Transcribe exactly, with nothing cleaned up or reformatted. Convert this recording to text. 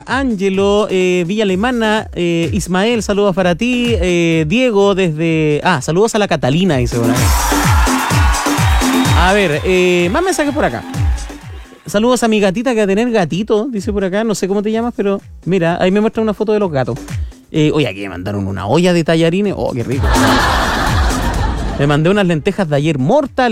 Ángelo, eh, Villa Alemana, eh, Ismael, saludos para ti, eh, Diego desde... Ah, saludos a la Catalina, dice por acá. A ver, eh, más mensajes por acá. Saludos a mi gatita que va a tener gatito, dice por acá, no sé cómo te llamas, pero mira, ahí me muestra una foto de los gatos. Eh, oye, aquí me mandaron una olla de tallarines, oh, qué rico. Me mandé unas lentejas de ayer mortales.